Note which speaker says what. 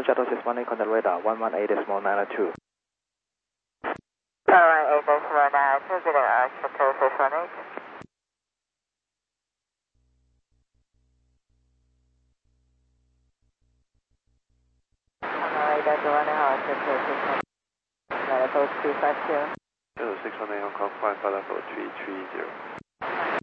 Speaker 1: Shuttle 618 contact radar 118.902.
Speaker 2: 118.902, getting Shuttle 618. Radar 1 Shuttle 618. Level 350.
Speaker 3: Shuttle 618 Hong Kong, flying for level 330.